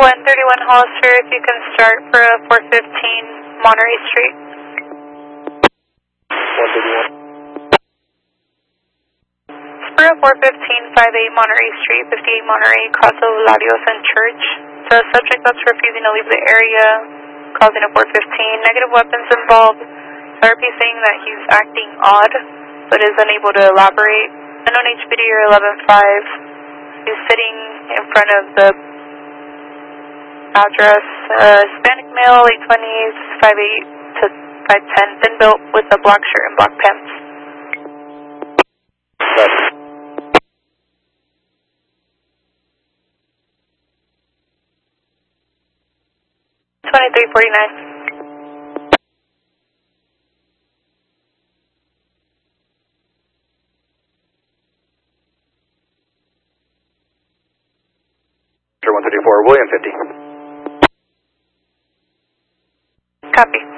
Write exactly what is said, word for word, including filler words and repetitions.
one thirty-one Hollister, if you can start for a four fifteen Monterey Street. one thirty-one. Spur four fifteen fifty-eight Monterey Street, fifty-eight Monterey, cross of Larios and Church. The subject that's refusing to leave the area, causing a four fifteen. Negative weapons involved. R P saying that he's acting odd, but is unable to elaborate. Unknown H P D or eleven five. He's sitting in front of the address. Uh, Hispanic male, late twenties, five eight to five ten, thin built with a black shirt and black pants. twenty-three forty-nine. one thirty-four, William fifty. Copy.